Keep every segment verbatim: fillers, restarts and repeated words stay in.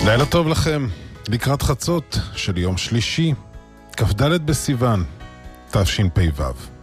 לילה טוב לכם, לקראת חצות של יום שלישי, כ"ד בסיוון, תשפ"ו.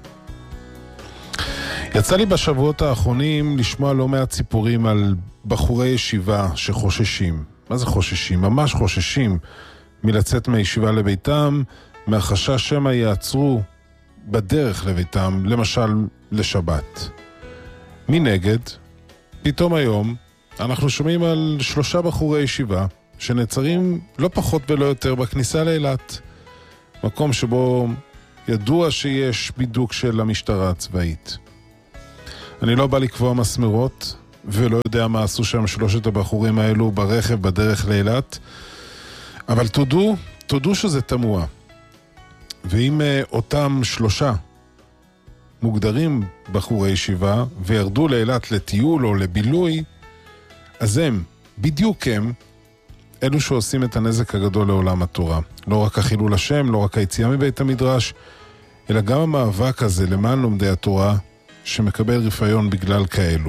יצא לי בשבועות האחרונים לשמוע לא מעט סיפורים על בחורי ישיבה שחוששים. מה זה חוששים? ממש חוששים מלצאת מהישיבה לביתם, מהחשש שמא יעצרו בדרך לביתם, למשל לשבת. מנגד, פתאום היום אנחנו שומעים על שלושה בחורי ישיבה שנעצרים לא פחות ולא יותר בכניסה לאילת, מקום שבו ידוע שיש בידוק של המשטרה הצבאית. אני לא בא לקבוע מסמרות ולא יודע מה עשו שם שלושת הבחורים האלו ברכב בדרך לאילת, אבל תודו, תודו שזה תמוה. ואם אותם שלושה מוגדרים בחורי ישיבה וירדו לאילת לטיול או לבילוי, אז הם, בדיוק הם, אלו שעושים את הנזק הגדול לעולם התורה. לא רק החילול השם, לא רק היציאה מבית המדרש, אלא גם המאבק הזה למען לומדי התורה שמקבל רפיון בגלל כאלו.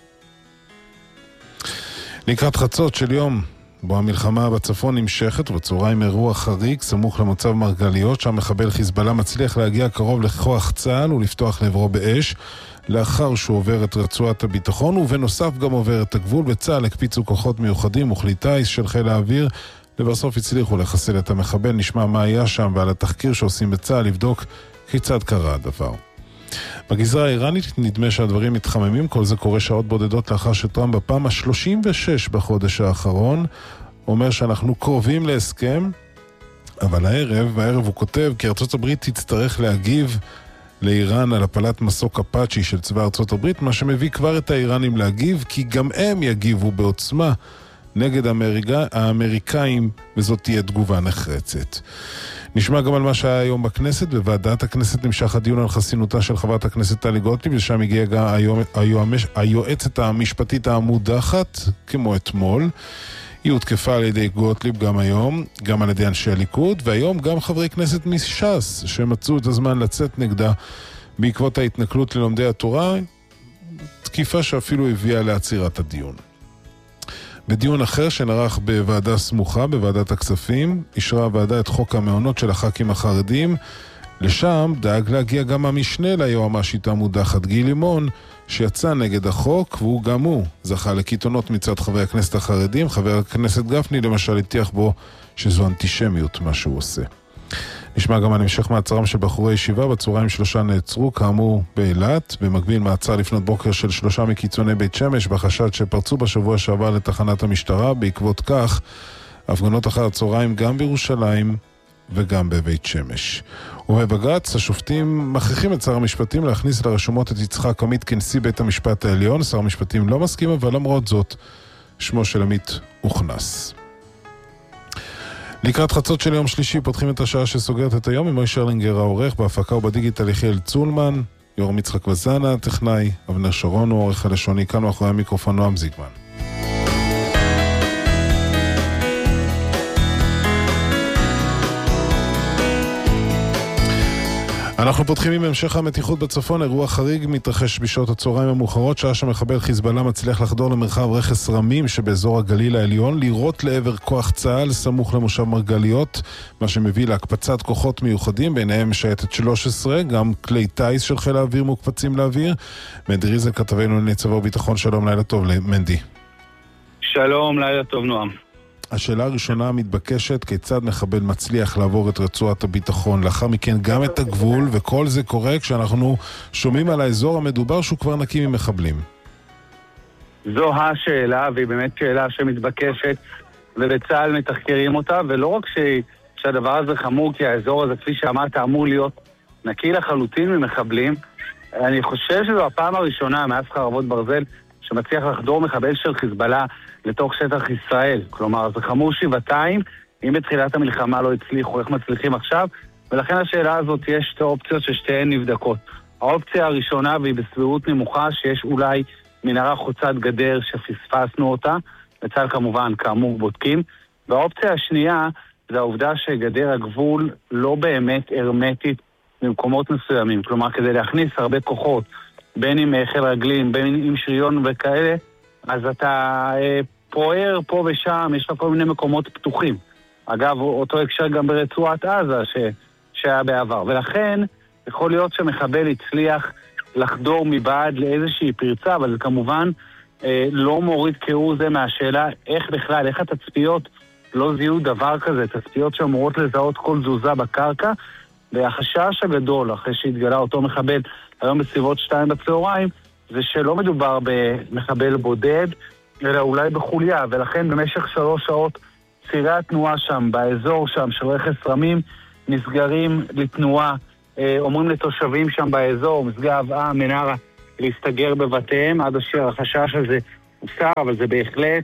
לקראת חצות של יום בו המלחמה בצפון נמשכת, ובצהריים אירוע חריג סמוך למוצב מרגליות, שם מחבל חיזבאללה מצליח להגיע קרוב לכוח צה"ל ולפתוח לעברו באש לאחר שהוא עובר את רצועת הביטחון, ובנוסף גם עובר את הגבול. בצה"ל הקפיצו כוחות מיוחדים וכלי טיס של חיל האוויר, לבסוף הצליחו לחסל את המחבל. נשמע מה היה שם ועל התחקיר שעושים בצה"ל לבדוק כיצד קרה הדבר. בגזרה האיראנית נדמה שהדברים מתחממים, כל זה קורה שעות בודדות לאחר שטראמפ בפעם ה-שלושים ושש בחודש האחרון אומר שאנחנו קרובים להסכם, אבל הערב, הערב הוא כותב כי ארצות הברית תצטרך להגיב לאיראן על הפלת מסוק אפאצ'י של צבא ארצות הברית, מה שמביא כבר את האיראנים להגיב, כי גם הם יגיבו בעוצמה נגד האמריקא, האמריקאים, וזאת תהיה תגובה נחרצת. נשמע גם על מה שהיה היום בכנסת. בוועדת הכנסת נמשך הדיון על חסינותה של חברת הכנסת טלי גוטליב, ושם הגיעה גם היום, היום, היועצת המשפטית המודחת, כמו אתמול. היא הותקפה על ידי גוטליב גם היום, גם על ידי אנשי הליכוד, והיום גם חברי כנסת מש"ס שמצאו את הזמן לצאת נגדה בעקבות ההתנכלות ללומדי התורה, תקיפה שאפילו הביאה לעצירת הדיון. בדיון אחר שנערך בוועדה סמוכה, בוועדת הכספים, אישרה הוועדה את חוק המעונות של הח"כים החרדים. לשם דאג להגיע גם המשנה ליועמ"שית המודחת גיל לימון, שיצא נגד החוק, והוא גם הוא זכה לקיתונות מצד חברי הכנסת החרדים. חבר הכנסת גפני למשל הטיח בו שזו אנטישמיות מה שהוא עושה. נשמע גם על המשך מעצרם של בחורי ישיבה. בצהריים שלושה נעצרו, כאמור באילת. במקביל מעצר לפנות בוקר של שלושה מקיצוני בית שמש בחשד שפרצו בשבוע שעבר לתחנת המשטרה. בעקבות כך הפגנות אחר הצהריים גם בירושלים וגם בבית שמש. ובבג"ץ השופטים מכריחים את שר המשפטים להכניס לרשומות את יצחק עמית כנשיא בית המשפט העליון. שר המשפטים לא מסכים, אבל למרות זאת שמו של עמית הוכנס. לקראת חצות של יום שלישי פותחים את השעה שסוגרת את היום עם מוישה שרלינגר העורך, בהפקה ובדיגיטל יחיאל צולמן, יורם יצחק וזנה הטכנאי, אבנר שרון הוא העורך הלשוני, כאן מאחורי המיקרופון נועם זיגמן. אנחנו פותחים עם המשך המתיחות בצפון. אירוע חריג מתרחש בשעות הצהריים המאוחרות, שעה שמחבל חיזבאללה מצליח לחדור למרחב רכס רמים שבאזור הגליל העליון, לירות לעבר כוח צה"ל סמוך למושב מרגליות, מה שמביא להקפצת כוחות מיוחדים, ביניהם שייטת שלוש עשרה, גם כלי טיס של חיל האוויר מוקפצים לאוויר. מנדי ריזל כתבנו לענייני צבא וביטחון, שלום, לילה טוב למנדי. שלום, לילה טוב נועם. השאלה הראשונה המתבקשת, כיצד מחבל מצליח לעבור את רצועת הביטחון, לאחר מכן גם את הגבול, וכל זה קורה כשאנחנו שומעים על האזור המדובר שהוא כבר נקי ממחבלים. זו השאלה, והיא באמת שאלה שמתבקשת, ובצה"ל מתחקרים אותה, ולא רק ש... שהדבר הזה חמור, כי האזור הזה, כפי שאמרת, אמור להיות נקי לחלוטין ממחבלים. אני חושב שזו הפעם הראשונה מאז חרבות ברזל שמצליח לחדור מחבל של חיזבאללה לתוך שטח ישראל. כלומר, זה חמור שבעתיים, אם בתחילת המלחמה לא הצליחו, איך מצליחים עכשיו? ולכן השאלה הזאת, יש שתי אופציות ששתיהן נבדקות. האופציה הראשונה, והיא בסבירות נמוכה, שיש אולי מנהרה חוצת גדר שפספסנו אותה, בצה"ל כמובן, כאמור, בודקים. והאופציה השנייה, זה העובדה שגדר הגבול לא באמת הרמטית במקומות מסוימים. כלומר, כדי להכניס הרבה כוחות, בין עם חיל רגלים, בין עם שריון וכאלה, אז אתה פוער פה ושם, יש לה כל מיני מקומות פתוחים. אגב, אותו הקשר גם ברצועת עזה ש... שהיה בעבר. ולכן, יכול להיות שמחבל הצליח לחדור מבעד לאיזושהי פרצה, אבל זה כמובן אה, לא מוריד כהוא זה מהשאלה איך בכלל, איך התצפיות לא זיהו דבר כזה, תצפיות שאמורות לזהות כל תזוזה בקרקע, והחשש הגדול, אחרי שהתגלה אותו מחבל היום בסביבות שתיים בצהריים, זה שלא מדובר במחבל בודד, אלא אולי בחוליה, ולכן במשך שלוש שעות צירי התנועה שם, באזור שם של רכס רמים, נסגרים לתנועה, אומרים לתושבים שם באזור, משגב עם, מנרה, להסתגר בבתיהם, עד אשר החשש הזה הוסר, אבל זה בהחלט,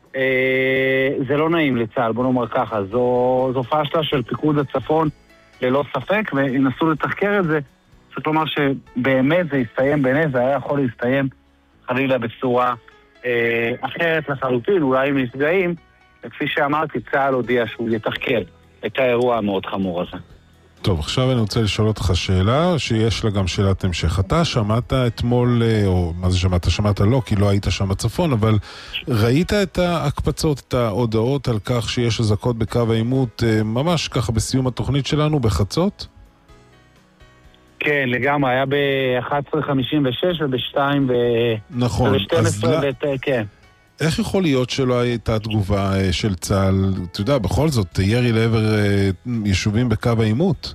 אה, זה לא נעים לצה"ל, בוא נאמר ככה, זו, זו פשלה של פיקוד הצפון ללא ספק, וינסו לתחקר את זה, צריך לומר שבאמת זה יסתיים בנס, זה היה יכול להסתיים חלילה בצורה אה, אחרת לחלוטין, אולי עם נפגעים, וכפי שאמרתי, צה"ל הודיע שהוא יתחקר את האירוע המאוד חמור הזה. טוב, עכשיו אני רוצה לשאול אותך שאלה, שיש לה גם שאלת המשך. אתה שמעת אתמול, או מה זה שמעת? שמעת לא, כי לא היית שם בצפון, אבל ראית את ההקפצות, את ההודעות על כך שיש אזעקות בקו העימות, ממש ככה בסיום התוכנית שלנו, בחצות? כן, לגמרי, היה ב-אחת עשרה חמישים ושש וב-שתיים ו... נכון, וב-שתים עשרה, ו... כן. איך יכול להיות שלא הייתה תגובה של צה"ל, אתה יודע, בכל זאת, ירי לעבר יישובים בקו העימות?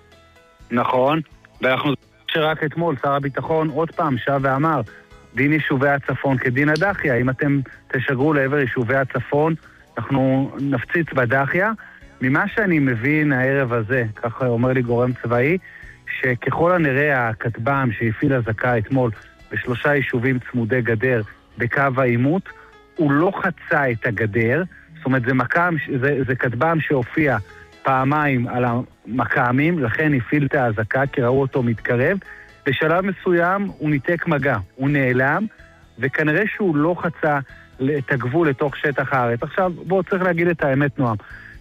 נכון, ואנחנו שרק אתמול, שר הביטחון עוד פעם שב ואמר, דין יישובי הצפון כדין הדחיה, אם אתם תשגרו לעבר יישובי הצפון, אנחנו נפציץ בדחיה. ממה שאני מבין הערב הזה, ככה אומר לי גורם צבאי, שככל הנראה הכתב"ם שהפעיל אזעקה אתמול בשלושה יישובים צמודי גדר בקו העימות, הוא לא חצה את הגדר, זאת אומרת זה מקם, זה, זה כתב"ם שהופיע פעמיים על המקאמים, לכן הפעיל את האזעקה כי ראו אותו מתקרב, בשלב מסוים הוא ניתק מגע, הוא נעלם, וכנראה שהוא לא חצה את הגבול לתוך שטח הארץ. עכשיו בואו צריך להגיד את האמת נועם,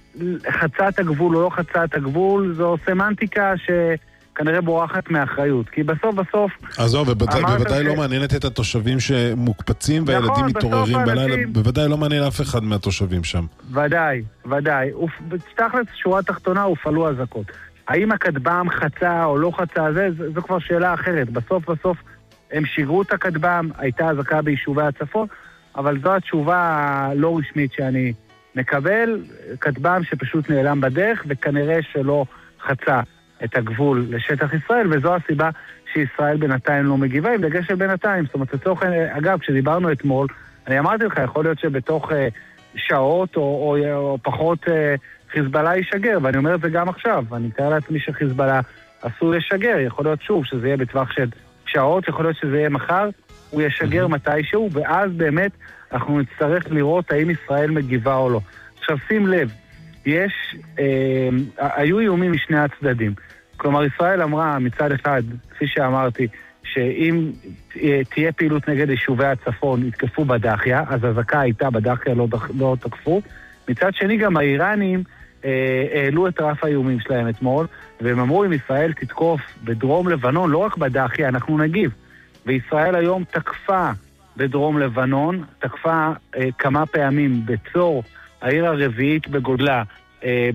חצה את הגבול או לא חצה את הגבול, זו סמנטיקה ש... כנראה בורחת מאחריות, כי בסוף בסוף... אז זו, בוודאי לא מעניינת את התושבים שמוקפצים והילדים מתעוררים בלילה, בוודאי לא מעניין אף אחד מהתושבים שם. ודאי, ודאי. תכלס שורה תחתונה הופעלו אזעקות. האם הכתב"ם חצה או לא חצה, זו כבר שאלה אחרת. בסוף בסוף הם שיגרו את הכתב"ם, הייתה אזעקה ביישובי הצפון, אבל זו התשובה הלא רשמית שאני מקבל, כתב"ם שפשוט נעלם בדרך, וכנראה שלא חצה את הגבול לשטח ישראל, וזו הסיבה שישראל בינתיים לא מגיבה, עם דגש של בינתיים. זאת אומרת, לצורך, אגב, כשדיברנו אתמול, אני אמרתי לך, יכול להיות שבתוך uh, שעות או, או, או פחות uh, חיזבאללה ישגר, ואני אומר את זה גם עכשיו, ואני מתאר לעצמי שחיזבאללה אסור לשגר, יכול להיות שוב שזה יהיה בטווח של שעות, יכול להיות שזה יהיה מחר, הוא ישגר מתישהו, ואז באמת אנחנו נצטרך לראות האם ישראל מגיבה או לא. עכשיו שים לב, יש, אה, היו איומים משני הצדדים. כלומר, ישראל אמרה מצד אחד, כפי שאמרתי, שאם תהיה פעילות נגד יישובי הצפון, יתקפו בדחיה, אז הזקה הייתה בדחיה, לא, לא תקפו. מצד שני, גם האיראנים אה, העלו את רף האיומים שלהם אתמול, והם אמרו, אם ישראל תתקוף בדרום לבנון, לא רק בדחיה, אנחנו נגיב. וישראל היום תקפה בדרום לבנון, תקפה אה, כמה פעמים בצור, העיר הרביעית בגודלה אה,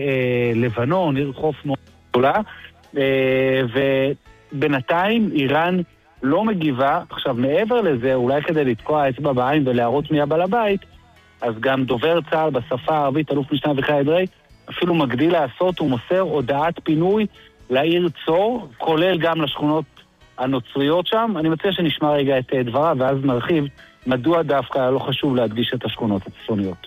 בלבנון, עיר חוף מאוד גדולה, אה, ובינתיים איראן לא מגיבה. עכשיו, מעבר לזה, אולי כדי לתקוע אצבע בעין ולהראות מי הבעל הבית, אז גם דובר צה"ל בשפה הערבית, אלוף משנה אביחי אדרעי, אפילו מגדיל לעשות, הוא מוסר הודעת פינוי לעיר צור, כולל גם לשכונות הנוצריות שם. אני מציע שנשמע רגע את דברה, ואז נרחיב מדוע דווקא לא חשוב להדגיש את השכונות הצפוניות.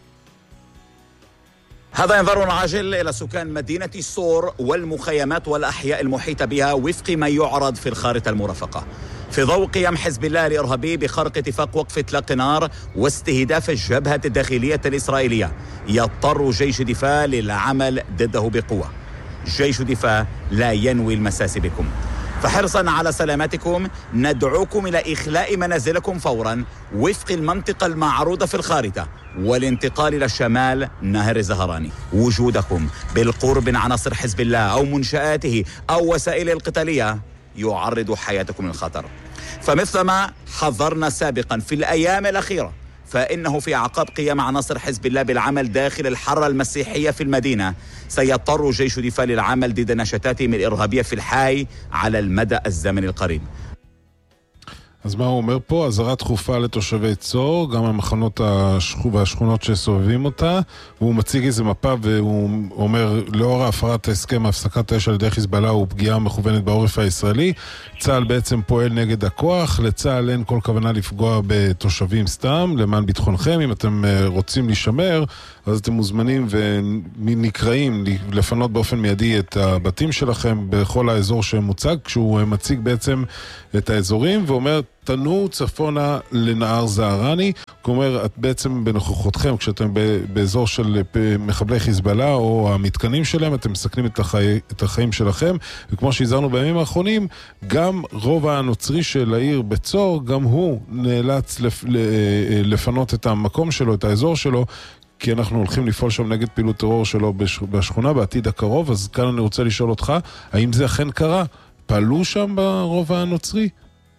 هذا انذار عاجل إلى سكان مدينة صور والمخيمات والأحياء المحيطة بها وفق ما يعرض في الخارطة المرافقة في ضوء قيام حزب الله الإرهابي بخرق اتفاق وقف إطلاق نار واستهداف الجبهة الداخلية الإسرائيلية. يضطر جيش دفاع للعمل ضده بقوة. جيش دفاع لا ينوي المساس بكم، فحرصا على سلامتكم ندعوكم إلى إخلاء منازلكم فورا وفق المنطقة المعروضة في الخارطة والانتقال إلى شمال نهر الزهراني. وجودكم بالقرب من عناصر حزب الله أو منشآته أو وسائل القتالية يعرض حياتكم للخطر. فمثلما حذرنا سابقا في الأيام الأخيرة فإنه في أعقاب قيام عناصر حزب الله بالعمل داخل الحرة المسيحية في المدينة سيضطر جيش دفاع للعمل ضد نشاتاتهم الإرهابية في الحي على المدى الزمني القريب. אז מה הוא אומר פה? אזהרה דחופה לתושבי צור, גם המחנות והשכונות שסובבים אותה, והוא מציג איזה מפה והוא אומר, לאור ההפרת ההסכם, הפסקת האש על ידי חיזבאללה ופגיעה מכוונת בעורף הישראלי, צה"ל בעצם פועל נגד הכוח, לצה"ל אין כל כוונה לפגוע בתושבים סתם, למען ביטחונכם, אם אתם רוצים להישמר, אז אתם מוזמנים ונקראים לפנות באופן מיידי את הבתים שלכם בכל האזור שמוצג, כשהוא מציג בעצם את האזורים, ואומר, תנו צפונה לנהר זערני, כלומר, את בעצם בנוכחותכם, כשאתם באזור של מחבלי חיזבאללה או המתקנים שלהם, אתם מסכנים את, החי... את החיים שלכם, וכמו שהזהרנו בימים האחרונים, גם רוב הנוצרי של העיר בצור, גם הוא נאלץ לפ... לפנות את המקום שלו, את האזור שלו, כי אנחנו הולכים לפעול שם נגד פעילות טרור שלו בשכונה בעתיד הקרוב, אז כאן אני רוצה לשאול אותך, האם זה אכן קרה? פעלו שם ברוב הנוצרי?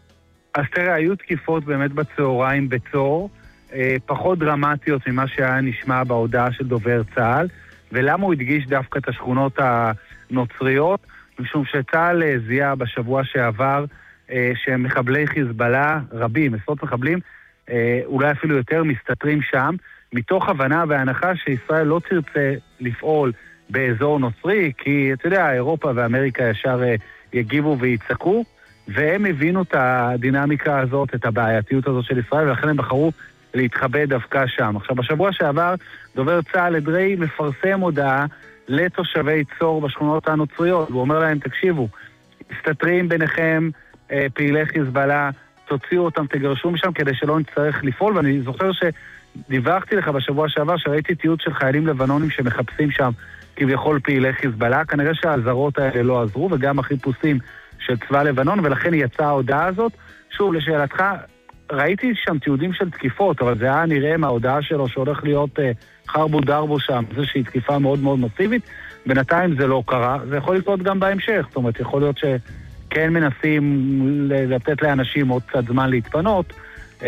אז תראה, היו תקיפות באמת בצהריים בצור, אה, פחות דרמטיות ממה שהיה נשמע בהודעה של דובר צה"ל, ולמה הוא הדגיש דווקא את השכונות הנוצריות? משום שצה"ל זיהה בשבוע שעבר אה, שמחבלי חיזבאללה, רבים, עשרות מחבלים, אה, אולי אפילו יותר מסתתרים שם, מתוך הבנה והנחה שישראל לא תרצה לפעול באזור נוצרי, כי אתה יודע, אירופה ואמריקה ישר אה, יגיבו ויצעקו, והם הבינו את הדינמיקה הזאת, את הבעייתיות הזאת של ישראל, ולכן הם בחרו להתחבא דווקא שם. עכשיו, בשבוע שעבר, דובר צה"ל אדרי מפרסם הודעה לתושבי צור בשכונות הנוצריות, והוא אומר להם, תקשיבו, מסתתרים ביניכם אה, פעילי חיזבאללה, תוציאו אותם, תגרשו משם, כדי שלא נצטרך לפעול, ואני זוכר שדיווחתי לך בשבוע שעבר, שראיתי תיעוד של חיילים לבנונים שמחפשים שם כביכול פעילי חיזבאללה, כנראה שהעזרות האלה לא עזרו, וגם החיפושים של צבא לבנון, ולכן יצאה ההודעה הזאת. שוב, לשאלתך, ראיתי שם תיעודים של תקיפות, אבל זה היה נראה מההודעה שלו שהולך להיות uh, חרבו דרבו שם, זה שהיא תקיפה מאוד מאוד מסיבית. בינתיים זה לא קרה, זה יכול לקרות גם בהמשך, זאת אומרת, יכול להיות שכן מנסים לתת לאנשים עוד קצת זמן להתפנות, uh,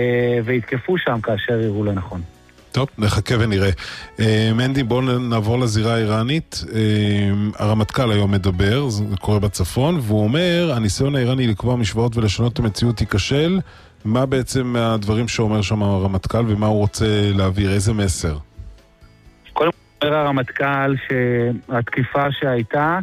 והתקפו שם כאשר יראו לנכון. טוב, נחכה ונראה. מנדי, בואו נעבור לזירה האיראנית. הרמטכ"ל היום מדבר, זה קורה בצפון, והוא אומר, הניסיון האיראני לקבוע משוואות ולשנות את המציאות ייכשל. מה בעצם הדברים שאומר שם הרמטכ"ל ומה הוא רוצה להעביר? איזה מסר? קודם כל אומר הרמטכ"ל שהתקיפה שהייתה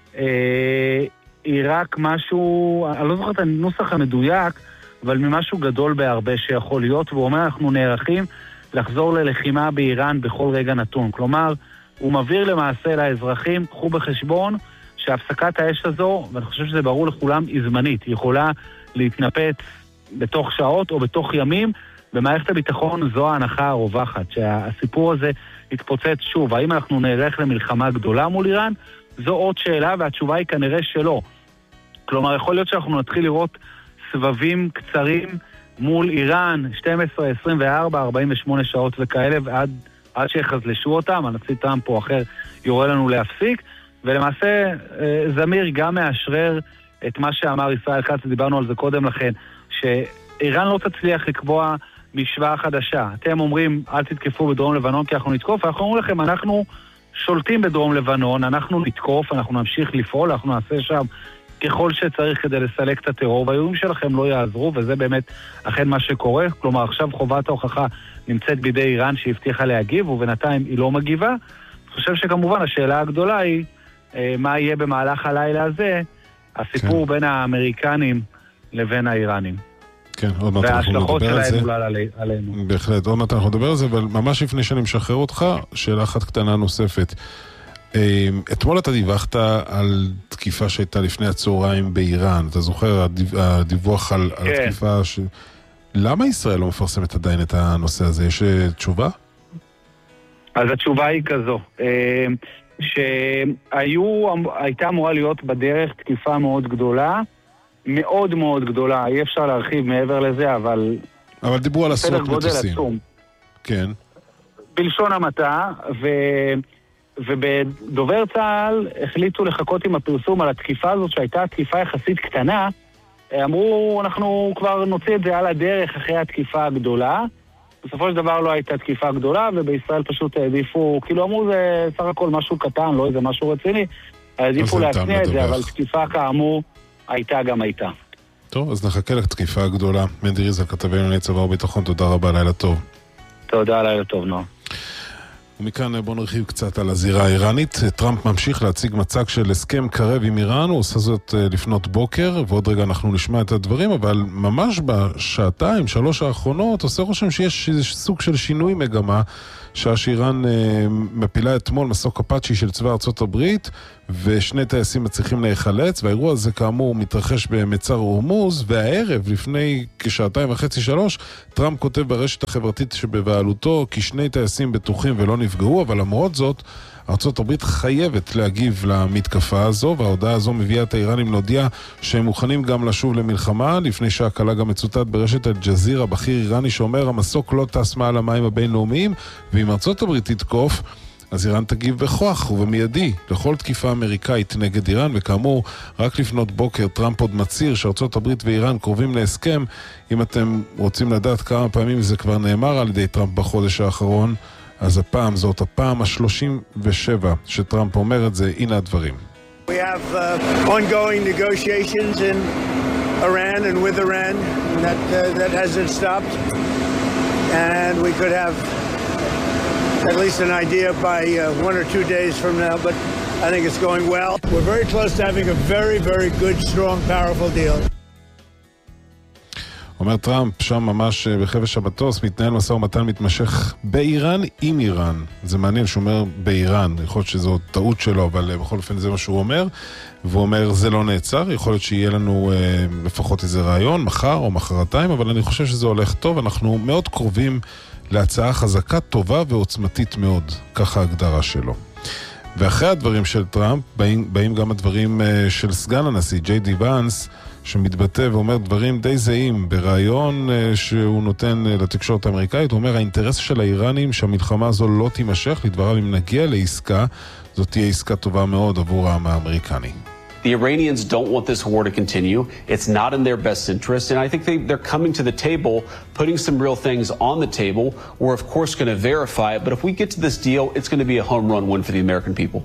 היא רק משהו, אני לא זוכר את הנוסח המדויק, אבל ממשהו גדול בהרבה שיכול להיות, והוא אומר, אנחנו נערכים לחזור ללחימה באיראן בכל רגע נתון. כלומר, הוא מבהיר למעשה לאזרחים, קחו בחשבון שהפסקת האש הזו, ואני חושב שזה ברור לכולם, היא זמנית. היא יכולה להתנפץ בתוך שעות או בתוך ימים. במערכת הביטחון זו ההנחה הרווחת, שהסיפור הזה יתפוצץ שוב. האם אנחנו נערך למלחמה גדולה מול איראן? זו עוד שאלה, והתשובה היא כנראה שלא. כלומר, יכול להיות שאנחנו נתחיל לראות סבבים קצרים מול איראן, שתים עשרה, עשרים וארבע, ארבעים ושמונה שעות וכאלה, ועד עד שיחזלשו אותם, הנשיא טראמפ פה אחר יורה לנו להפסיק, ולמעשה זמיר גם מאשרר את מה שאמר ישראל כץ, דיברנו על זה קודם לכן, שאיראן לא תצליח לקבוע משוואה חדשה. אתם אומרים, אל תתקפו בדרום לבנון כי אנחנו נתקוף, אנחנו אומרים לכם, אנחנו שולטים בדרום לבנון, אנחנו נתקוף, אנחנו נמשיך לפעול, אנחנו נעשה שם ככל שצריך כדי לסלק את הטרור, והאיומים שלכם לא יעזרו, וזה באמת אכן מה שקורה. כלומר, עכשיו חובת ההוכחה נמצאת בידי איראן שהבטיחה להגיב, ובינתיים היא לא מגיבה. אני חושב שכמובן השאלה הגדולה היא, מה יהיה במהלך הלילה הזה, הסיפור כן. בין האמריקנים לבין האיראנים. כן, עוד מעט אנחנו נדבר על זה. וההשלכות שלהם עלינו. בהחלט, עוד מעט אנחנו נדבר על זה, אבל ממש לפני שאני משחרר אותך, שאלה אחת קטנה נוספת. אתמול אתה דיווחת על תקיפה שהייתה לפני הצהריים באיראן. אתה זוכר הדיווח על כן. התקיפה ש... למה ישראל לא מפרסמת עדיין את הנושא הזה? יש תשובה? אז התשובה היא כזו. שהייתה אמורה להיות בדרך תקיפה מאוד גדולה, מאוד מאוד גדולה. אי אפשר להרחיב מעבר לזה, אבל... אבל דיברו על עשרות מטוסים. כן. בלשון המעטה, ו... ובדובר צה"ל החליטו לחכות עם הפרסום על התקיפה הזאת, שהייתה תקיפה יחסית קטנה. אמרו, אנחנו כבר נוציא את זה על הדרך אחרי התקיפה הגדולה, בסופו של דבר לא הייתה תקיפה גדולה, ובישראל פשוט העדיפו, כאילו אמרו זה סך הכל משהו קטן, לא איזה משהו רציני, העדיפו להצניע את זה, אבל תקיפה כאמור הייתה גם הייתה. טוב, אז נחכה לתקיפה הגדולה. מנדי ריזל, כתבי ענייני צבא וביטחון, תודה רבה, לילה טוב. תודה, לילה טוב, נועה. ומכאן בוא נרחיב קצת על הזירה האיראנית. טראמפ ממשיך להציג מצג של הסכם קרב עם איראן, הוא עושה זאת לפנות בוקר, ועוד רגע אנחנו נשמע את הדברים, אבל ממש בשעתיים, שלוש האחרונות, עושה רושם שיש סוג של שינוי מגמה, שעה שאיראן מפילה אתמול מסוק אפאצ'י של צבא ארצות הברית, ושני טייסים מצליחים להיחלץ, והאירוע הזה כאמור מתרחש במצר הורמוז, והערב, לפני כשעתיים וחצי שלוש, טראמפ כותב ברשת החברתית שבבעלותו כי שני טייסים בטוחים ולא נפגעו, אבל למרות זאת, ארצות הברית חייבת להגיב למתקפה הזו, וההודעה הזו מביאה את האיראנים להודיע שהם מוכנים גם לשוב למלחמה. לפני שעה קלה גם מצוטט ברשת אל-ג'זירה בכיר איראני שאומר המסוק לא טס מעל המים הבינלאומיים, ואם ארצות הברית תתקוף אז איראן תגיב בכוח ובמיידי לכל תקיפה אמריקאית נגד איראן, וכאמור, רק לפנות בוקר טראמפ עוד מצהיר שארצות הברית ואיראן קרובים להסכם. אם אתם רוצים לדעת כמה פעמים זה כבר נאמר על ידי טראמפ בחודש האחרון, אז הפעם זאת הפעם ה-שלושים ושבע שטראמפ אומר את זה. הנה הדברים. We have uh, ongoing negotiations in Iran and with Iran that, uh, that hasn't stopped, and we could have at least an idea by uh, one or two days from now, but I think it's going well. We're very close to having a very, very good, strong, powerful deal. אומר טראמפ, שם ממש בחבש המטוס מתנהל משא ומתן מתמשך באיראן עם איראן. זה מעניין שהוא אומר באיראן, יכול להיות שזו טעות שלו, אבל בכל אופן זה מה שהוא אומר. והוא אומר זה לא נעצר, יכול להיות שיהיה לנו אה, לפחות איזה רעיון מחר או מחרתיים, אבל אני חושב שזה הולך טוב. אנחנו מאוד קרובים להצעה חזקה, טובה ועוצמתית מאוד, ככה ההגדרה שלו. ואחרי הדברים של טראמפ באים, באים גם הדברים אה, של סגן הנשיא ג'יי די ואנס, שמתבטא ואומר דברים די זהים ברעיון שהוא נותן לתקשורת האמריקאית. הוא אומר האינטרס של האיראנים שהמלחמה הזו לא תימשך, לדבריו אם נגיע לעסקה, זאת תהיה עסקה טובה מאוד עבור העם האמריקני. The Iranians don't want this war to continue. It's not in their best interest. And I think they, they're coming to the table, putting some real things on the table. We're, of course, going to verify it. But if we get to this deal, it's going to be a home run win for the American people.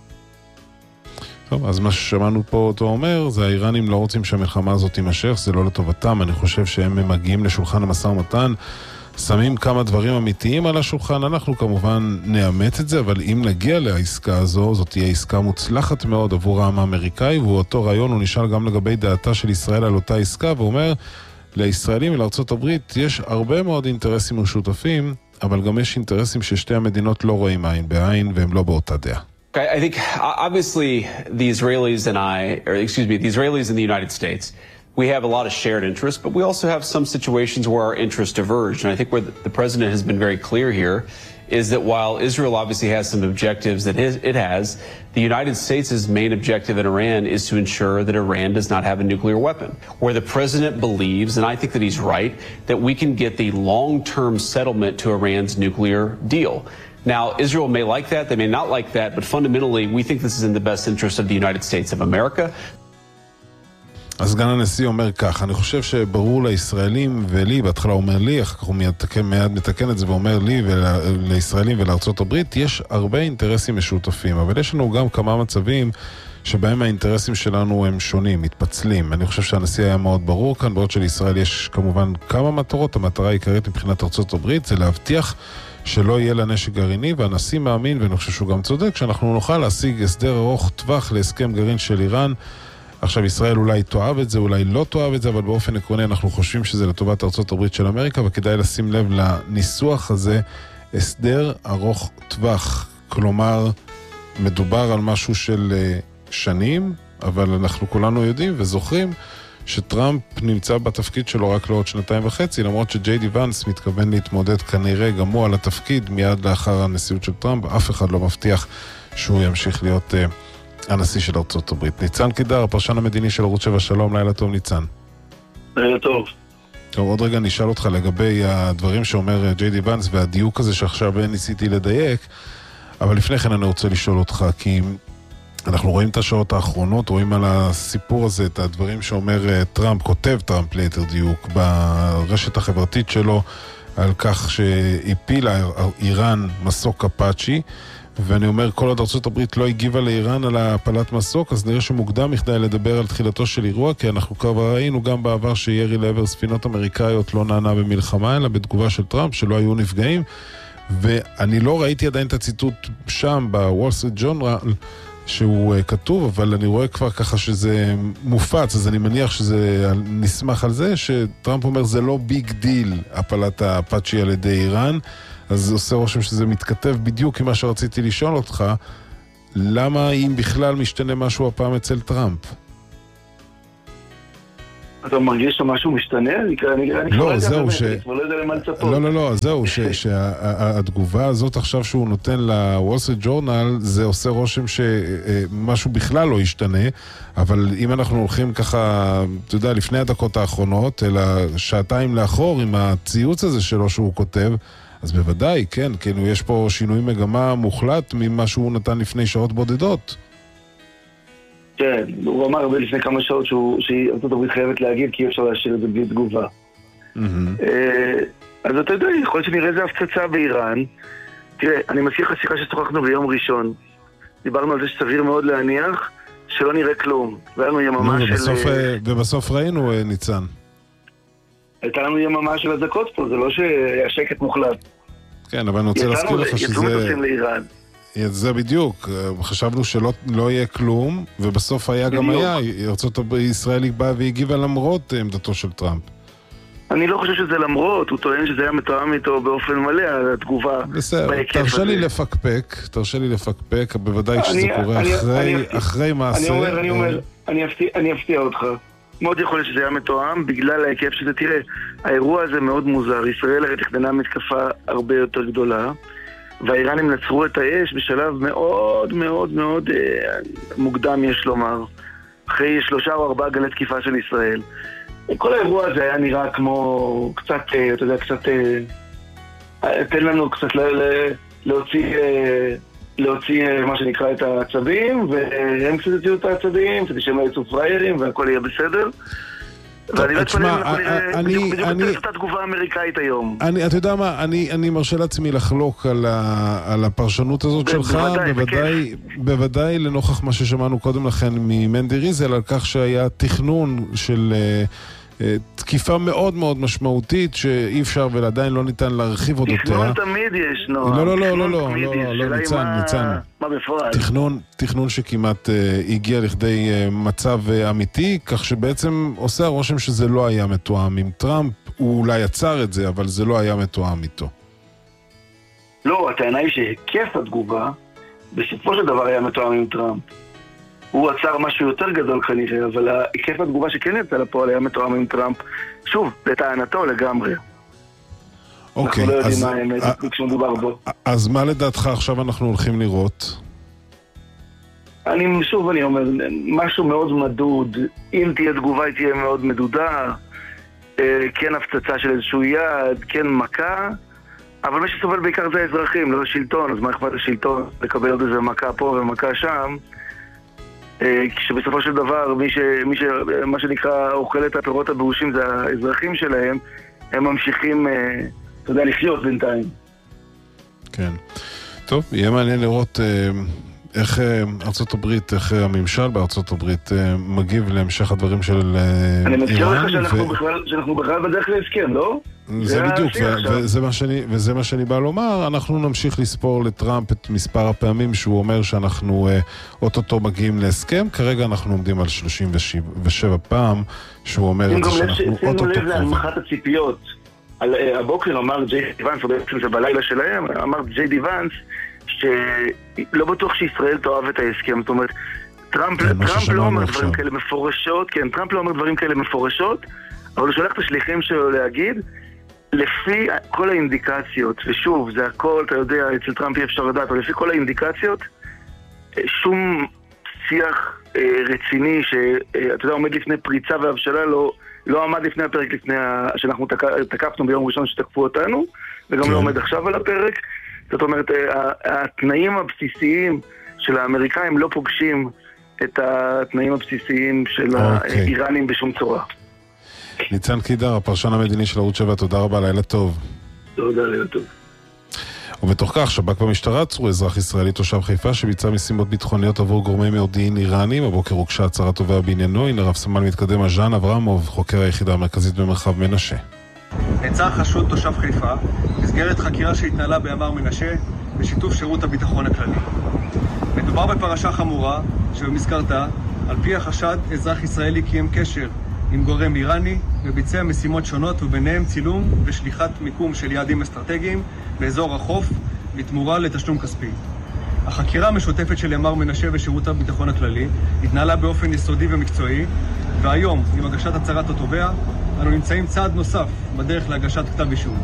טוב, אז מה ששמענו פה אותו אומר, זה האיראנים לא רוצים שהמלחמה הזאת תימשך, זה לא לטובתם. אני חושב שהם מגיעים לשולחן המשא ומתן, שמים כמה דברים אמיתיים על השולחן, אנחנו כמובן נאמת את זה, אבל אם נגיע לעסקה הזו, זאת תהיה עסקה מוצלחת מאוד עבור העם האמריקאי, ואותו רעיון הוא נשאל גם לגבי דעתה של ישראל על אותה עסקה, ואומר, לישראלים ולארצות הברית יש הרבה מאוד אינטרסים משותפים, אבל גם יש אינטרסים ששתי המדינות לא רואים עין בעין, והם לא באותה דעה. I think, obviously, the Israelis and I, or excuse me, the Israelis and the United States, we have a lot of shared interests, but we also have some situations where our interests diverge. And I think where the president has been very clear here is that while Israel obviously has some objectives that it has, the United States' main objective in Iran is to ensure that Iran does not have a nuclear weapon. Where the president believes, and I think that he's right, that we can get the long-term settlement to Iran's nuclear deal. Now, Israel may like that, they may not like that, but fundamentally, we think this is in the best interest of the United States of America. אז סגן הנשיא אומר כך, אני חושב שברור לישראלים ולי, בהתחלה הוא אומר לי, אחר כך הוא מיד מתקן את זה ואומר לי ולישראלים ולארצות הברית, יש הרבה אינטרסים משותפים, אבל יש לנו גם כמה מצבים שבהם האינטרסים שלנו הם שונים, מתפצלים. אני חושב שהנשיא היה מאוד ברור כאן, בעוד שלישראל יש כמובן כמה מטרות, המטרה העיקרית מבחינת ארצות הברית זה להבטיח שלא יהיה לה נשק גרעיני, והנשיא מאמין, ואני חושב שהוא גם צודק, שאנחנו נוכל להשיג הסדר ארוך טווח להסכם גרעין של איראן. עכשיו ישראל אולי תואב את זה, אולי לא תואב את זה, אבל באופן עקרוני אנחנו חושבים שזה לטובת ארצות הברית של אמריקה, וכדאי לשים לב לניסוח הזה, הסדר ארוך טווח. כלומר, מדובר על משהו של שנים, אבל אנחנו כולנו יודעים וזוכרים שטראמפ נמצא בתפקיד שלו רק לעוד שנתיים וחצי, למרות שג'יי די ואנס מתכוון להתמודד כנראה גם הוא על התפקיד מיד לאחר הנשיאות של טראמפ. אף אחד לא מבטיח שהוא ימשיך להיות uh, הנשיא של ארצות הברית. ניצן קידר, הפרשן המדיני של ערוץ שבע, שלום, לילה טוב ניצן. לילה טוב. טוב, עוד רגע נשאל אותך לגבי הדברים שאומר ג'יי די ואנס והדיוק הזה שעכשיו ניסיתי לדייק, אבל לפני כן אני רוצה לשאול אותך, כי אנחנו רואים את השעות האחרונות, רואים על הסיפור הזה את הדברים שאומר טראמפ, כותב טראמפ ליתר דיוק ברשת החברתית שלו, על כך שהפילה איראן מסוק אפאצ'י, ואני אומר, כל עוד ארצות הברית לא הגיבה לאיראן על הפלת מסוק, אז נראה שמוקדם מכדי לדבר על תחילתו של אירוע, כי אנחנו כבר ראינו גם בעבר שירי לעבר ספינות אמריקאיות לא נענה במלחמה, אלא בתגובה של טראמפ, שלא היו נפגעים, ואני לא ראיתי עדיין את הציטוט שם, בוול סטריט ג'ורנל, שהוא כתוב, אבל אני רואה כבר ככה שזה מופץ, אז אני מניח שזה נסמך על זה, שטראמפ אומר, זה לא ביג דיל, הפלת האפאצ'י על ידי איראן, אז זה עושה רושם שזה מתכתב בדיוק עם מה שרציתי לשאול אותך, למה אם בכלל משתנה משהו הפעם אצל טראמפ? אתה מרגיש שמשהו משתנה? לא, זהו ש... לא, לא, לא, זהו שהתגובה הזאת עכשיו שהוא נותן לוול סטריט ג'ורנל, זה עושה רושם שמשהו בכלל לא ישתנה, אבל אם אנחנו הולכים ככה, אתה יודע, לפני הדקות האחרונות, אלא שעתיים לאחור עם הציוץ הזה שלו שהוא כותב, אז בוודאי, כן, כאילו יש פה שינוי מגמה מוחלט ממה שהוא נתן לפני שעות בודדות. כן, הוא אמר הרבה לפני כמה שעות שארצות הברית חייבת להגיב, כי אי אפשר להשאיר את זה בלי תגובה. אז אתה יודע, יכול להיות שנראה איזה הפצצה באיראן. תראה, אני מזכיר לך שיחה ששוחחנו ביום ראשון. דיברנו על זה שסביר מאוד להניח שלא נראה כלום. והיה לנו יממה של... ובסוף ראינו, ניצן. הייתה לנו יממה של הדקות פה, זה לא שהיה שקט מוחלט. כן, אבל אני רוצה להזכיר לך שזה... יצאו מטוסים לאיראן. זה בדיוק, חשבנו שלא לא יהיה כלום, ובסוף היה גם היה, ארצות ישראל באה והגיבה למרות עמדתו של טראמפ. אני לא חושב שזה למרות, הוא טוען שזה היה מתואם איתו באופן מלא, התגובה. בסדר, תרשה לי לפקפק, תרשה לי לפקפק, בוודאי שזה קורה אחרי מעשה. אני אומר, אני אפתיע אותך. מאוד יכול להיות שזה היה מתואם, בגלל ההיקף שזה, תראה, האירוע הזה מאוד מוזר, ישראל הרי תכננה מתקפה הרבה יותר גדולה, והאיראנים נצרו את האש בשלב מאוד מאוד מאוד אה, מוקדם, יש לומר, אחרי שלושה או ארבעה גלי תקיפה של ישראל. כל האירוע הזה היה נראה כמו קצת, אה, אתה יודע, קצת, אה, תן לנו קצת ל- ל- להוציא, אה, להוציא אה, מה שנקרא את העצבים, והם קצת יוציאו את העצבים, כדי שהם יצאו פריירים והכל יהיה בסדר. ואני לא אתפלא, אנחנו בדיוק בדיוק את התגובה האמריקאית היום. אתה יודע מה, אני מרשה לעצמי לחלוק על הפרשנות הזאת שלך, בוודאי לנוכח מה ששמענו קודם לכן ממנדי ריזל, על כך שהיה תכנון של תקיפה מאוד מאוד משמעותית, שאי אפשר ועדיין לא ניתן להרחיב אודותיה. תכנון תמיד יש, נו. לא, לא, לא, לא, לא, ניצן, ניצן. מה בפועל? תכנון, תכנון שכמעט הגיע לכדי מצב אמיתי, כך שבעצם עושה הרושם שזה לא היה מתואם עם טראמפ, הוא אולי יצר את זה, אבל זה לא היה מתואם איתו. לא, הטענה היא שהיקף התגובה, בסופו של דבר היה מתואם עם טראמפ. הוא עצר משהו יותר גדול כנראה, אבל היקף התגובה שכן יצא לפועל היה מתואם עם טראמפ, שוב, לטענתו לגמרי. אוקיי, אנחנו לא יודעים מה האמת, כשמדובר בו. אז מה לדעתך עכשיו אנחנו הולכים לראות? אני, שוב אני אומר, משהו מאוד מדוד, אם תהיה תגובה היא תהיה מאוד מדודה, כן הפצצה של איזשהו יד, כן מכה, אבל מה שסובל בעיקר זה האזרחים, לא השלטון, אז מה אכפת השלטון לקבל עוד איזה מכה פה ומכה שם, כשבסופו של דבר מי ש, מי ש, מה שנקרא אוכל את הפירות הבאושים זה האזרחים שלהם, הם ממשיכים, אתה יודע, לחיות בינתיים. כן. טוב, יהיה מעניין לראות איך ארצות הברית, איך הממשל בארצות הברית מגיב להמשך הדברים של איראן. אני מזכיר לך שאנחנו בכלל, שאנחנו בכלל בדרך להסכם, לא? זה בדיוק, וזה מה שאני, וזה מה שאני בא לומר, אנחנו נמשיך לספור לטראמפ את מספר הפעמים שהוא אומר שאנחנו אוטוטו מגיעים להסכם, כרגע אנחנו עומדים על שלושים ושבע פעם שהוא אומר את זה שאנחנו אוטוטו קרובים. שימו לב להנמכת הציפיות. הבוקר אמר ג'יי די ואנס, או בעצם זה בלילה שלהם, אמר ג'יי די ואנס שלא בטוח שישראל תאהב את ההסכם, זאת אומרת, טראמפ לא אומר דברים כאלה מפורשות, כן, טראמפ לא אומר דברים כאלה מפורשות, אבל הוא שולח את השליחים שלו להגיד, לפי כל האינדיקציות, ושוב, זה הכל, אתה יודע, אצל טראמפ אי אפשר לדעת, אבל לפי כל האינדיקציות, שום שיח רציני שאתה יודע, עומד לפני פריצה והבשלה, לא, לא עמד לפני הפרק לפני שאנחנו תקפנו ביום ראשון שתקפו אותנו, וגם לא עומד עכשיו על הפרק. זאת אומרת, התנאים הבסיסיים של האמריקאים לא פוגשים את התנאים הבסיסיים של האיראנים בשום צורה. ניצן קידר, הפרשן המדיני של ערוץ שבע, תודה רבה, לילה טוב. תודה, לילה טוב. ובתוך כך, שב"כ במשטרה עצרו אזרח ישראלי תושב חיפה שביצע משימות ביטחוניות עבור גורמי מודיעין איראנים. הבוקר הוגשה הצהרת תובע בעניינו. הנה רב סמל מתקדם הז'אן אברמוב, חוקר היחידה המרכזית במרחב מנשה. נעצר חשוד תושב חיפה במסגרת חקירה שהתנהלה בימ"ר מנשה בשיתוף שירות הביטחון הכללי. מדובר בפרשה חמורה שבמסגרתה, על פי החשד, אזרח ישראלי קיים קשר עם גורם איראני וביצע משימות שונות, וביניהם צילום ושליחת מיקום של יעדים אסטרטגיים באזור החוף בתמורה לתשלום כספי. החקירה המשותפת של ימ"ר מנשה ושירות הביטחון הכללי התנהלה באופן יסודי ומקצועי, והיום, עם הגשת הצהרת התובע, אנו נמצאים צעד נוסף בדרך להגשת כתב אישום.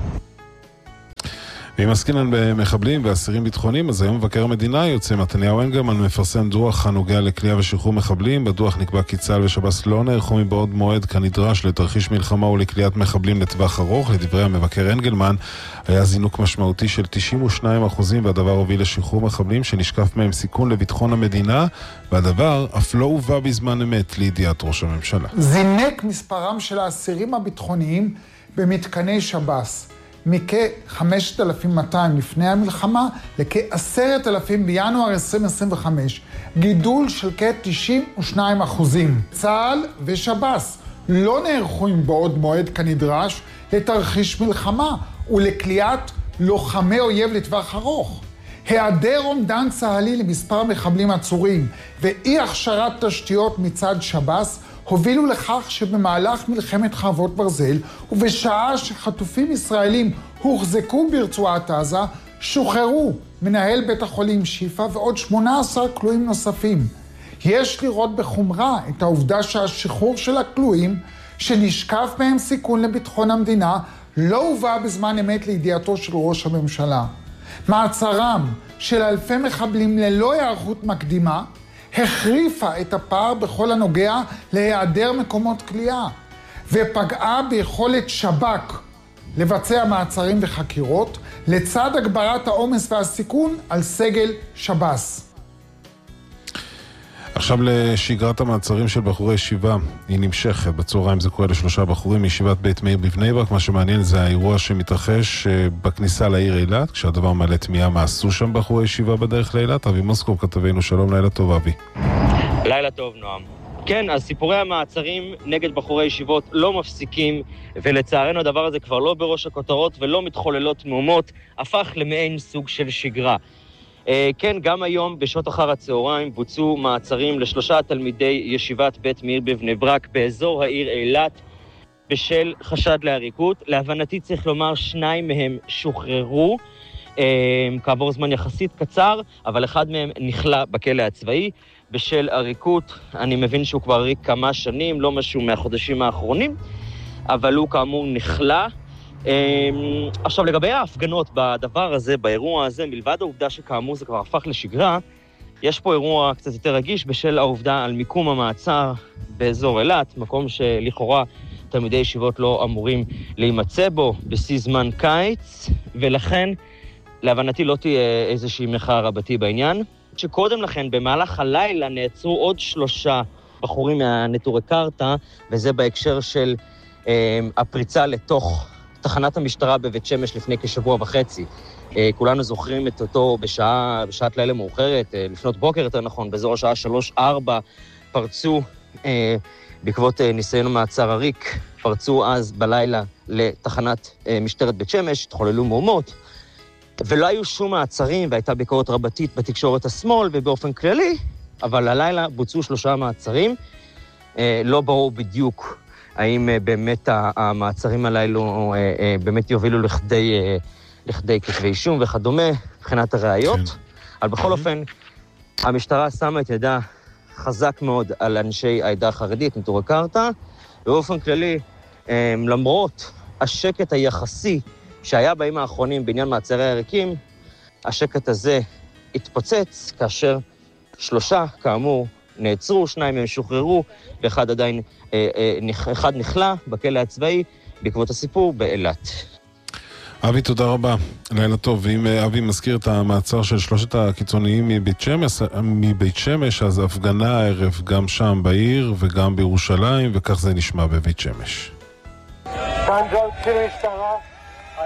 ואם עסקינן במחבלים ואסירים ביטחוניים, אז היום מבקר המדינה יוצא מתניהו אנגלמן מפרסם דוח הנוגע לכליאה ושחרור מחבלים. בדוח נקבע כי צה"ל ושב"ס לא נערכו מבעוד מועד כנדרש לתרחיש מלחמה ולכליאת מחבלים לטווח ארוך. לדברי המבקר אנגלמן, היה זינוק משמעותי של תשעים ושניים אחוז, והדבר הוביל לשחרור מחבלים שנשקף מהם סיכון לביטחון המדינה, והדבר אף לא הובא בזמן אמת לידיעת ראש הממשלה. זינק מספרם של האסירים הביטחוניים במתקני שב"ס מכ-חמשת אלפים ומאתיים לפני המלחמה לכ-עשרת אלפים בינואר עשרים עשרים וחמש, גידול של כ-תשעים ושניים אחוזים. צה"ל ושב"ס לא נערכו עם בעוד מועד כנדרש לתרחיש מלחמה ולכליאת לוחמי אויב לטווח ארוך. היעדר אומדן צה"לי למספר מחבלים עצורים ואי הכשרת תשתיות מצד שב"ס הובילו לכך שבמהלך מלחמת חרבות ברזל ובשעה שחטופים ישראלים הוחזקו ברצועת עזה, שוחררו מנהל בית החולים שיפה ועוד שמונה עשר כלואים נוספים. יש לראות בחומרה את העובדה שהשחרור של הכלואים שנשקף מהם סיכון לביטחון המדינה לא הובא בזמן אמת לידיעתו של ראש הממשלה. מעצרם של אלפי מחבלים ללא היערכות מקדימה החריפה את הפער בכל הנוגע להיעדר מקומות כליאה, ופגעה ביכולת שב"כ לבצע מעצרים וחקירות, לצד הגברת העומס והסיכון על סגל שב"ס. עכשיו לשגרת המעצרים של בחורי ישיבה, היא נמשכת. בצהריים זה קורה לשלושה בחורים מישיבת בית מאיר בבני ברק. מה שמעניין זה האירוע שמתרחש בכניסה לעיר אילת, כשהדבר מעלה תמיהה מה עשו שם בחורי ישיבה בדרך לאילת. אבי מוסקוב כתבנו, שלום, לילה טוב אבי. לילה טוב נועם. כן, אז סיפורי המעצרים נגד בחורי ישיבות לא מפסיקים, ולצערנו הדבר הזה כבר לא בראש הכותרות ולא מתחוללות מהומות, הפך למעין סוג של שגרה. כן, גם היום בשעות אחר הצהריים בוצעו מעצרים לשלושה תלמידי ישיבת בית מאיר בבני ברק באזור העיר אילת בשל חשד לעריקות. להבנתי צריך לומר שניים מהם שוחררו כעבור זמן יחסית קצר, אבל אחד מהם נכלה בכלא הצבאי בשל עריקות. אני מבין שהוא כבר עריק כמה שנים, לא משהו מהחודשים האחרונים, אבל הוא כאמור נכלה. עכשיו, לגבי ההפגנות בדבר הזה, באירוע הזה, מלבד העובדה שכאמור זה כבר הפך לשגרה, יש פה אירוע קצת יותר רגיש בשל העובדה על מיקום המעצר באזור אילת, מקום שלכאורה תלמידי ישיבות לא אמורים להימצא בו בשיא זמן קיץ, ולכן להבנתי לא תהיה איזושהי מחאה רבתי בעניין. שקודם לכן, במהלך הלילה, נעצרו עוד שלושה בחורים מהנטורי קרתא, וזה בהקשר של אה, הפריצה לתוך תחנת המשטרה בבית שמש לפני כשבוע וחצי. אה, כולנו זוכרים את אותו בשעה, בשעת לילה מאוחרת, אה, לפנות בוקר יותר נכון, באזור השעה שלוש ארבע, פרצו, אה, בעקבות אה, ניסיון המעצר הריק, פרצו אז בלילה לתחנת אה, משטרת בית שמש, התחוללו מהומות, ולא היו שום מעצרים, והייתה ביקורת רבתית בתקשורת השמאל ובאופן כללי, אבל הלילה בוצעו שלושה מעצרים. לא ברור בדיוק האם באמת המעצרים הללו באמת יובילו לכדי, לכדי כתבי אישום וכדומה, מבחינת הראיות. כן. אבל בכל אופן, המשטרה שמה את ידה חזק מאוד על אנשי העדה החרדית, נטורי קרתא, ובאופן כללי, למרות השקט היחסי שהיה בימים האחרונים בעניין מעצרי העריקים, השקט הזה התפוצץ כאשר שלושה, כאמור, נעצרו, שניים הם שוחררו, ואחד עדיין, אחד נכלה בכלא הצבאי בעקבות הסיפור באילת. אבי, תודה רבה. לילה טוב. ואם אבי מזכיר את המעצר של שלושת הקיצוניים מבית שמש, מבית שמש, אז הפגנה הערב גם שם בעיר וגם בירושלים, וכך זה נשמע בבית שמש. כאן ג'ון קצין משטרה,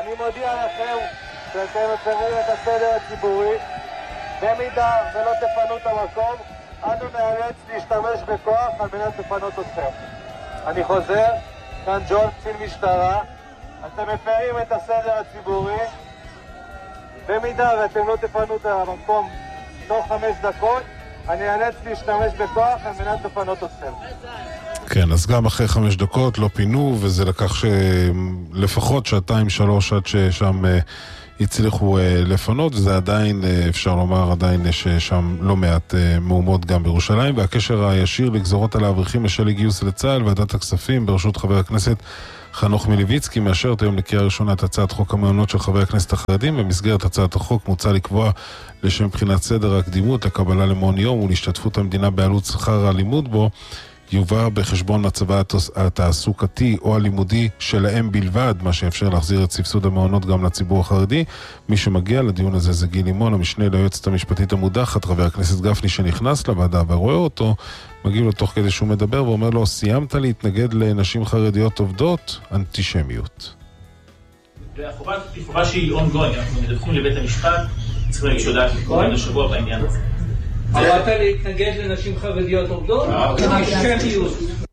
אני מודיע לכם שאתם מפרים את הסדר הציבורי. במידה ולא תפנו את המקום, אנו נאלץ להשתמש בכוח על מנת לפנות אתכם. אני חוזר, כאן ג'ון, קצין משטרה, אתם מפרים את הסדר הציבורי. במידה ואתם לא תפנו את המקום תוך חמש דקות, אני אאלץ להשתמש בכוח על מנת לפנות אתכם. כן, אז גם אחרי חמש דקות לא פינו, וזה לקח לפחות שעתיים שלוש עד ששם הצליחו לפנות, וזה עדיין, אפשר לומר, עדיין יש שם לא מעט מהומות גם בירושלים, והקשר הישיר לגזורות על האברכים בשל גיוס לצה"ל, ועדת הכספים בראשות חבר הכנסת חנוך מלביצקי מאשרת היום לקריאה ראשונה את הצעת חוק המעונות של חברי הכנסת החרדים. במסגרת הצעת החוק מוצע לקבוע לשם בחינת סדר הקדימות לקבלה למעון יום ולהשתתפות המדינה בעלות שכר הלימוד בו יובא בחשבון מצבה התעסוקתי או הלימודי שלהם בלבד, מה שיאפשר להחזיר את סבסוד המעונות גם לציבור החרדי. מי שמגיע לדיון הזה זה גיל לימון, המשנה ליועצת המשפטית המודחת, חבר הכנסת גפני שנכנס לוועדה ורואה אותו, מגיע לו תוך כדי שהוא מדבר ואומר לו, סיימת להתנגד לנשים חרדיות עובדות? אנטישמיות. והחובה היא חובה שהיא ongoing, אנחנו מדווחים לבית המשפט, צריך להגיש הודעה ככל השבוע בעניין הזה. אמרת להתנגד לנשים חרדיות עובדות? אנטישמיות.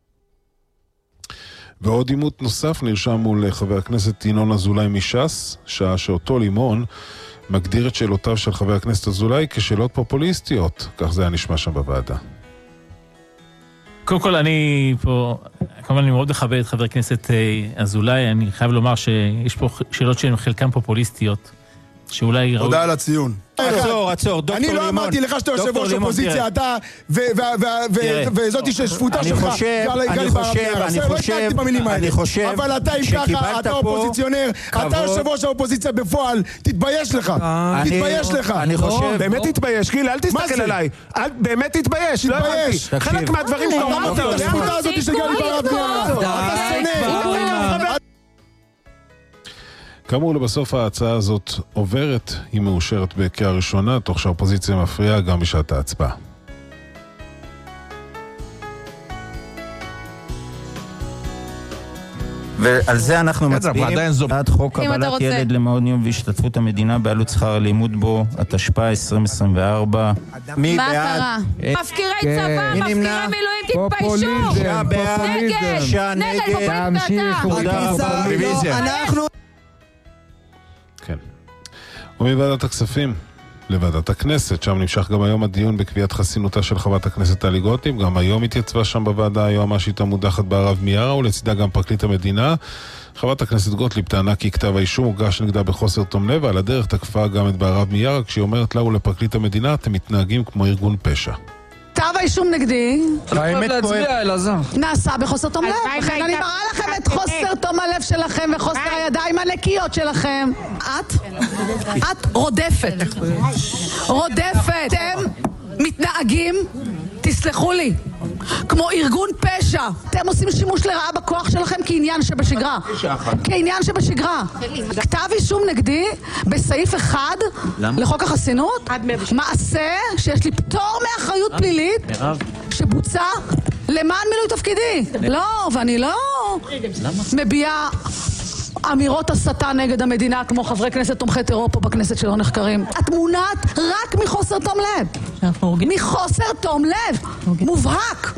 ועוד עימות נוסף נרשם מול חבר הכנסת ינון אזולאי מש"ס, שעה שאותו לימון מגדיר את שאלותיו של חבר הכנסת אזולאי כשאלות פופוליסטיות. כך זה היה נשמע שם בוועדה. קודם כל אני פה, כמובן אני מאוד מכבד את חבר הכנסת אזולאי, אני חייב לומר שיש פה שאלות שהן חלקן פופוליסטיות, שאולי תודה על הציון. עצור, עצור, דוקטור לימון. אני לא אמרתי לך שאתה יושב ראש אופוזיציה, אתה וזאתי ששפוטה שלך, אני חושב, אני חושב, אני חושב, אבל אתה אם ככה, אתה אופוזיציונר, אתה יושב ראש האופוזיציה בפועל, תתבייש לך, תתבייש לך. אני חושב, באמת תתבייש, גיל, אל תסתכל עליי, באמת תתבייש, לא הבנתי. חלק מהדברים שאתה אומר, אתה יודע, השפוטה הזאת של גלי בהרב מיארה, אתה שונא. כאמור, לבסוף ההצעה הזאת עוברת, היא מאושרת בקריאה ראשונה, תוך שהאופוזיציה מפריעה גם בשעת ההצבעה. ועל זה אנחנו מצביעים. עד חוק קבלת ילד למעון יום והשתתפות המדינה בעלות שכר הלימוד בו, התשפ"א עשרים עשרים וארבע. מי מה בעד? קרה? מפקירי צבא, מפקירי מילואים, תתביישו. נגד, נגד, תמשיך, תודה רבה. אנחנו... כן. ומוועדת הכספים לוועדת הכנסת, שם נמשך גם היום הדיון בקביעת חסינותה של חברת הכנסת טלי גוטליב. גם היום התייצבה שם בוועדה היועמ"שית המודחת בהרב מיארה, ולצידה גם פרקליט המדינה. חברת הכנסת גוטליב טענה כי כתב האישום הוגש נגדה בחוסר תום לב, ועל הדרך תקפה גם את בהרב מיארה, כשהיא אומרת לה ולפרקליט המדינה, אתם מתנהגים כמו ארגון פשע. כתב האישום נגדי האמת כואב. נעשה בחוסר תום לב, לכן אני מראה לכם את חוסר תום הלב שלכם וחוסר הידיים הנקיות שלכם. את? את רודפת. רודפת. אתם מתנהגים, תסלחו לי, כמו ארגון פשע. אתם עושים שימוש לרעה בכוח שלכם כעניין שבשגרה. כעניין שבשגרה. כתב אישום נגדי בסעיף אחד לחוק החסינות, מעשה שיש לי פטור מאחריות פלילית שבוצע למען מילוי תפקידי. לא, ואני לא מביעה אמירות הסתה נגד המדינה כמו חברי כנסת תומכי טרור פה בכנסת שלא נחקרים. את מונעת רק מחוסר תום לב. מחוסר תום לב. מובהק.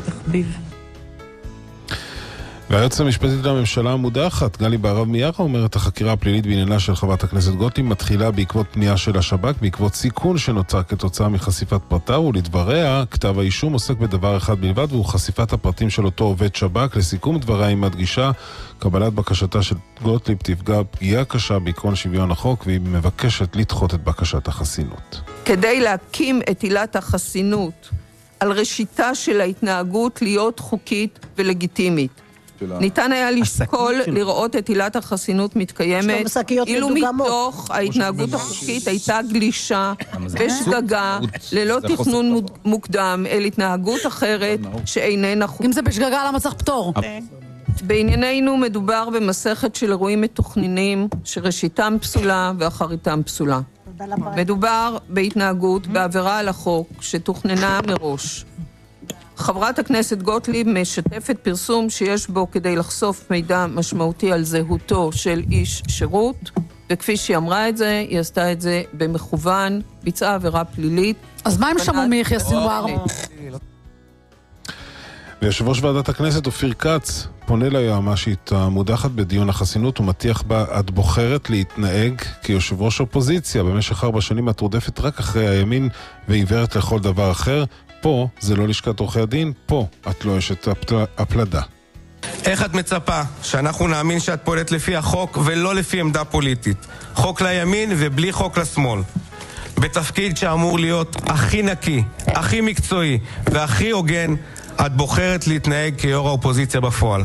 והיועצת המשפטית לממשלה המודחת, גלי בהרב מיארה, אומרת החקירה הפלילית בעניינה של חברת הכנסת גוטליב מתחילה בעקבות פנייה של השב"כ, בעקבות סיכון שנוצר כתוצאה מחשיפת פרטיו, ולדבריה, כתב האישום עוסק בדבר אחד בלבד, והוא חשיפת הפרטים של אותו עובד שב"כ. לסיכום דבריה היא מדגישה, קבלת בקשתה של גוטליב תפגע פגיעה קשה בעקרון שוויון החוק, והיא מבקשת לדחות את בקשת החסינות. כדי להקים את עילת החסינות על ראשיתה של ההתנהגות להיות חוקית ולגיטימית, ניתן היה לשקול לראות את עילת החסינות מתקיימת אילו מתוך ההתנהגות החוקית הייתה גלישה בשגגה ללא תכנון מוקדם אל התנהגות אחרת שאיננה חוקית. אם זה בשגגה למה צריך פטור? בענייננו מדובר במסכת של אירועים מתוכננים שראשיתם פסולה ואחריתם פסולה. מדובר בהתנהגות בעבירה על החוק שתוכננה מראש. חברת הכנסת גוטליב משתפת פרסום שיש בו כדי לחשוף מידע משמעותי על זהותו של איש שירות, וכפי שהיא אמרה את זה, היא עשתה את זה במכוון, ביצעה עבירה פלילית. אז מה הם שמעו מיחיא סנוואר? ויושב ראש ועדת הכנסת אופיר כץ פונה ליועמ"שית המודחת בדיון החסינות ומטיח בה את בוחרת להתנהג כיושב ראש אופוזיציה. במשך ארבע שנים את רודפת רק אחרי הימין ועיוורת לכל דבר אחר. פה זה לא לשכת עורכי הדין, פה את לא אשת הפלדה. איך את מצפה שאנחנו נאמין שאת פועלת לפי החוק ולא לפי עמדה פוליטית? חוק לימין ובלי חוק לשמאל. בתפקיד שאמור להיות הכי נקי, הכי מקצועי והכי הוגן, את בוחרת להתנהג כיו"ר האופוזיציה בפועל.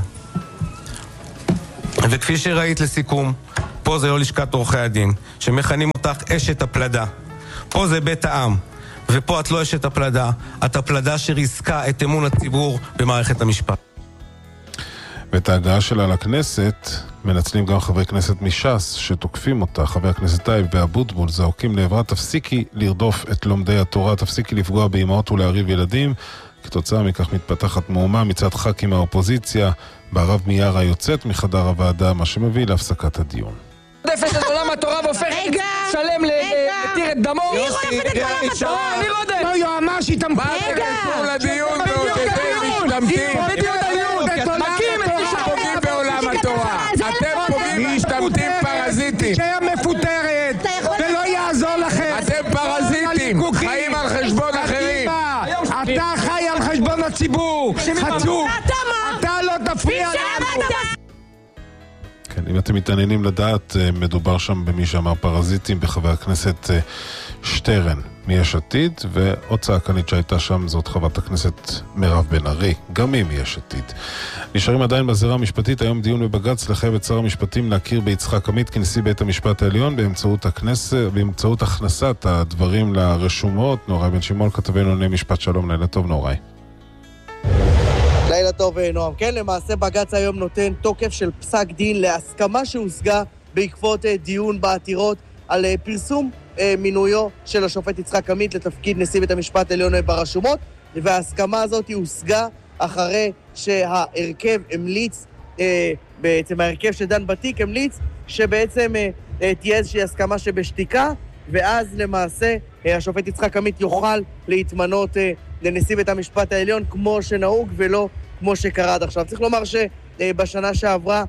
וכפי שראית לסיכום, פה זה לא לשכת עורכי הדין, שמכנים אותך אשת הפלדה. פה זה בית העם, ופה את לא אשת הפלדה, את הפלדה שריסקה את אמון הציבור במערכת המשפט. ואת ההגעה שלה לכנסת מנצלים גם חברי כנסת מש"ס שתוקפים אותה. חבר הכנסת טייב ואבוטבול זעוקים לעברה, תפסיקי לרדוף את לומדי התורה, תפסיקי לפגוע באמהות ולהריב ילדים. כתוצאה מכך מתפתחת מהומה מצד ח"כים מהאופוזיציה, בערב מיארה יוצאת מחדר הוועדה, מה שמביא להפסקת הדיון. רודפת את עולם התורה והופכת שלם לתיר את דמו. מי רודפת את עולם התורה? אני לא יודע. לא יועמ"שית המפלגה. מה זה קשור לדיון ועודפי משתמטים? מכים את מי שפוגעים בעולם התורה. אתם פוגעים משתמטים פרזיטים. שהיה מפוטרת ולא יעזור לכם. אתם פרזיטים, חיים על חשבון אחרים. אתה חי על חשבון הציבור. חצוף. אתה לא תפריע לנו. כן, אם אתם מתעניינים לדעת, מדובר שם במי שאמר פרזיטים, בחבר הכנסת שטרן מיש עתיד, ועוד צעקנית שהייתה שם זאת חברת הכנסת מירב בן ארי, גם היא מיש עתיד. נשארים עדיין בזירה המשפטית, היום דיון בבג"ץ לחייב את שר המשפטים להכיר ביצחק עמית כנשיא בית המשפט העליון באמצעות הכנסת, באמצעות הכנסת הדברים לרשומות. נוראי בן שמעון כתבנו לענייני משפט, שלום, לילה טוב נוראי. לילה טוב נועם. כן, למעשה בג"ץ היום נותן תוקף של פסק דין להסכמה שהושגה בעקבות דיון בעתירות על פרסום מינויו של השופט יצחק עמית לתפקיד נשיא בית המשפט העליון ברשומות, וההסכמה הזאת הושגה אחרי שההרכב המליץ, בעצם ההרכב שדן בתיק המליץ שבעצם תהיה איזושהי הסכמה שבשתיקה, ואז למעשה השופט יצחק עמית יוכל להתמנות לנשיא בית המשפט העליון כמו שנהוג ולא כמו שקרה עד עכשיו. צריך לומר שבשנה שעברה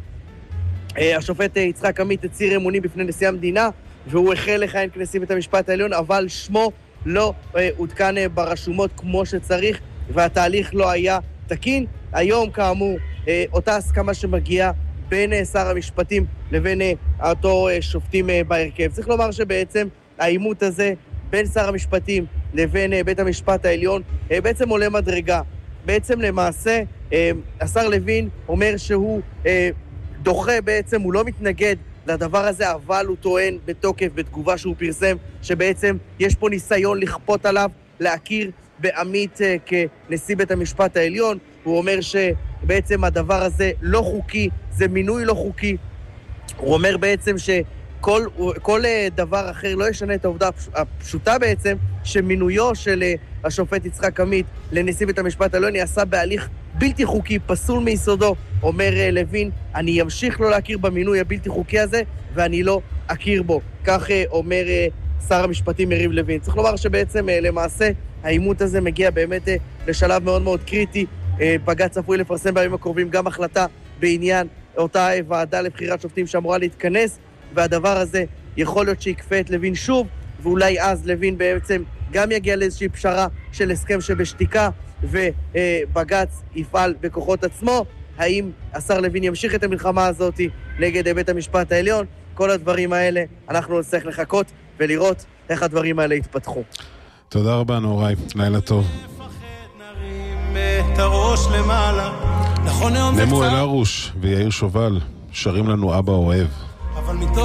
השופט יצחק עמית הצהיר אמונים בפני נשיא המדינה, והוא החל לכהן כנשיא בית המשפט העליון, אבל שמו לא עודכן ברשומות כמו שצריך, והתהליך לא היה תקין. היום כאמור אותה הסכמה שמגיעה בין שר המשפטים לבין אותו שופטים בהרכב. צריך לומר שבעצם העימות הזה בין שר המשפטים לבין בית המשפט העליון בעצם עולה מדרגה. בעצם למעשה השר לוין אומר שהוא דוחה, בעצם הוא לא מתנגד לדבר הזה, אבל הוא טוען בתוקף בתגובה שהוא פרסם שבעצם יש פה ניסיון לכפות עליו להכיר בעמית כנשיא בית המשפט העליון. הוא אומר שבעצם הדבר הזה לא חוקי, זה מינוי לא חוקי. הוא אומר בעצם שכל כל דבר אחר לא ישנה את העובדה הפשוטה בעצם שמינויו של השופט יצחק עמית לנשיא בית המשפט העליון יעשה בהליך בלתי חוקי, פסול מיסודו. אומר לוין, אני אמשיך לא להכיר במינוי הבלתי חוקי הזה ואני לא אכיר בו. כך אומר שר המשפטים יריב לוין. צריך לומר שבעצם למעשה העימות הזה מגיע באמת לשלב מאוד מאוד קריטי. בג"ץ צפוי לפרסם בימים הקרובים גם החלטה בעניין אותה ועדה לבחירת שופטים שאמורה להתכנס, והדבר הזה יכול להיות שיקפה את לוין שוב, ואולי אז לוין בעצם גם יגיע לאיזושהי פשרה של הסכם שבשתיקה, ובג"ץ יפעל בכוחות עצמו. האם השר לוין ימשיך את המלחמה הזאת נגד בית המשפט העליון? כל הדברים האלה אנחנו נצטרך לחכות ולראות איך הדברים האלה יתפתחו. תודה רבה נוראי, לילה טוב. נמו אל הרוש ויאיר שובל שרים לנו אבא אוהב.